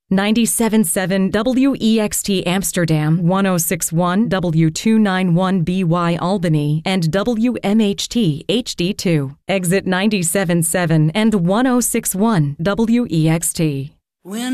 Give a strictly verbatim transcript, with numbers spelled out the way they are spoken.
ninety-seven point seven W E X T Amsterdam, one oh six point one W two ninety-one B Y Albany, and W M H T H D two. Exit ninety-seven point seven and one oh six point one W E X T. When